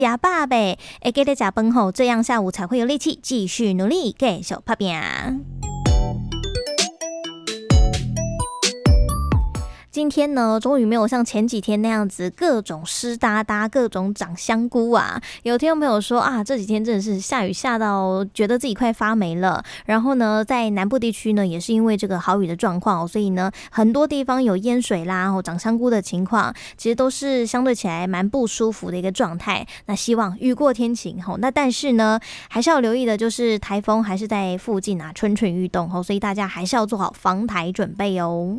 哑巴呗，给得加班后，这样下午才会有力气继续努力，继续打拼。今天呢，终于没有像前几天那样子各种湿哒哒，各种长香菇啊。有听众朋友说啊，这几天真的是下雨下到觉得自己快发霉了。然后呢，在南部地区呢，也是因为这个豪雨的状况，所以呢，很多地方有淹水啦，长香菇的情况，其实都是相对起来蛮不舒服的一个状态。那希望雨过天晴。那但是呢，还是要留意的就是台风还是在附近啊，蠢蠢欲动，所以大家还是要做好防台准备哦。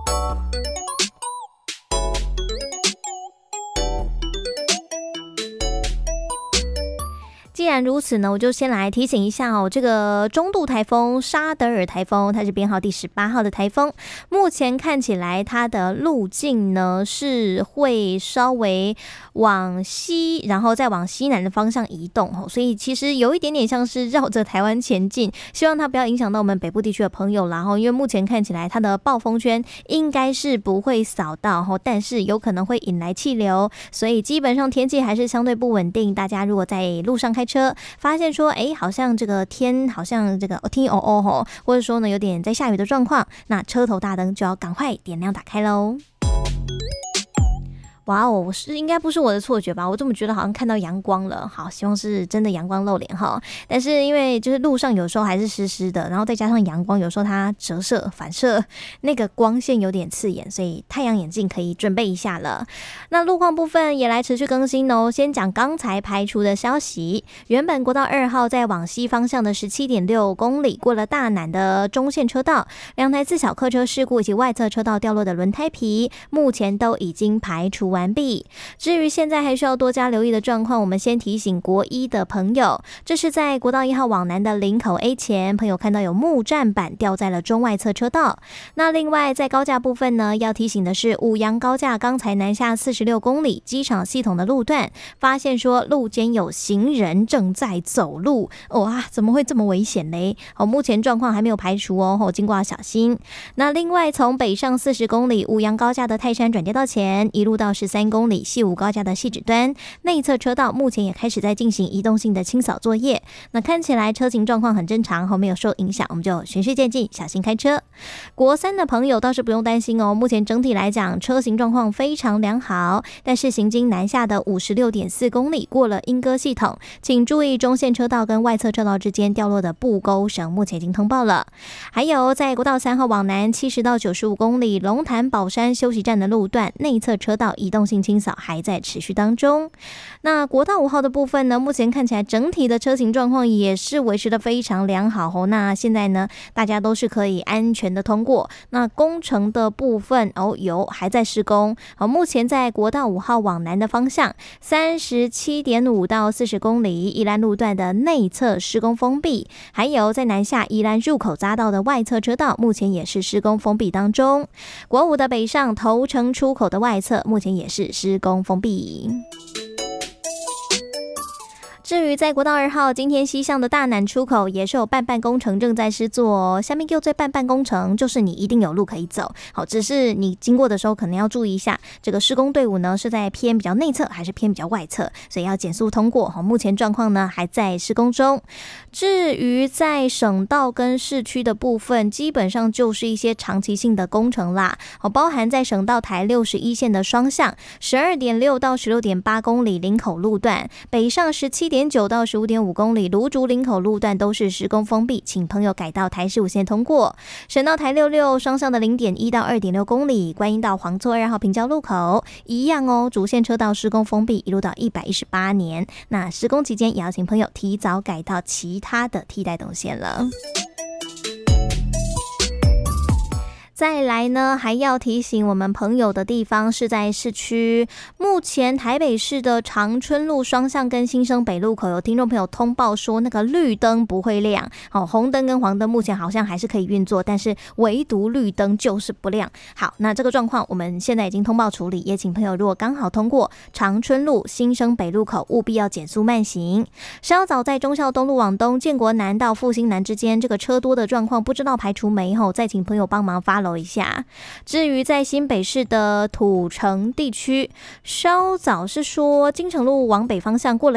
既然如此呢，我就先来提醒一下哦，这个中度台风沙德尔台风，它是编号第18号的台风，目前看起来它的路径呢是会稍微往西，然后再往西南的方向移动，所以其实有一点点像是绕着台湾前进，希望它不要影响到我们北部地区的朋友啦，因为目前看起来它的暴风圈应该是不会扫到，但是有可能会引来气流，所以基本上天气还是相对不稳定，大家如果在路上开车发现说好像这个天好像这个天或者说呢有点在下雨的状况，那车头大灯就要赶快点亮打开咯。哇哦，应该不是我的错觉吧？我这么觉得好像看到阳光了。好，希望是真的阳光露脸哈。但是因为就是路上有时候还是湿湿的，然后再加上阳光，有时候它折射反射那个光线有点刺眼，所以太阳眼镜可以准备一下了。那路况部分也来持续更新哦。先讲刚才排除的消息，原本国道2号在往西方向的 17.6 公里过了大南的中线车道，2台自小客车事故以及外侧车道掉落的轮胎皮，目前都已经排除完毕。至于现在还需要多加留意的状况，我们先提醒国一的朋友，这是在国道1号往南的林口 A 前，朋友看到有木栈板掉在了中外侧车道。那另外在高架部分呢，要提醒的是五杨高架刚才南下46公里机场系统的路段，发现说路肩有行人正在走路，哇，怎么会这么危险呢？目前状况还没有排除哦，经过要小心。那另外从北上40公里五杨高架的泰山转接道前，一路到13公里西武高架的汐止端内侧车道，目前也开始在进行移动性的清扫作业。那看起来车型状况很正常，没有受影响，我们就循序渐进，小心开车。国3的朋友倒是不用担心哦，目前整体来讲车型状况非常良好，但是行经南下的 56.4 公里过了莺歌系统，请注意中线车道跟外侧车道之间掉落的布钩绳，目前已经通报了。还有在国道3号往南70到95公里龙潭宝山休息站的路段内侧车道移动性清扫还在持续当中。那国道5号的部分呢，目前看起来整体的车型状况也是维持的非常良好哦。那现在呢，大家都是可以安全的通过。那工程的部分还在施工。目前在国道5号往南的方向 37.5 到40公里宜兰路段的内侧施工封闭，还有在南下宜兰入口匝道的外侧车道，目前也是施工封闭当中。国5的北上头城出口的外侧，目前也是施工封闭。至于在国道2号今天西向的大南出口也是有半工程正在施作哦。下面又最半工程就是你一定有路可以走，好，只是你经过的时候可能要注意一下，这个施工队伍呢是在偏比较内侧还是偏比较外侧，所以要减速通过。目前状况呢还在施工中。至于在省道跟市区的部分，基本上就是一些长期性的工程啦，包含在省道台61线的双向 12.6 到 16.8 公里林口路段，北上17.9 到 15.5 公里芦竹林口路段都是施工封闭，请朋友改道台15线通过。省道台66双向的 0.1 到 2.6 公里观音到黄厝2号平交路口一样哦，主线车道施工封闭，一路到118年。那施工期间也要请朋友提早改到其他的替代动线了。再来呢，还要提醒我们朋友的地方是在市区。目前台北市的长春路双向跟新生北路口有听众朋友通报说，那个绿灯不会亮，红灯跟黄灯目前好像还是可以运作，但是唯独绿灯就是不亮。好，那这个状况我们现在已经通报处理，也请朋友如果刚好通过长春路新生北路口，务必要减速慢行。稍早在忠孝东路往东建国南到复兴南之间，这个车多的状况不知道排除没，再请朋友帮忙follow一下。至于在新北市的土城地区，稍早是说金城路往北方向过了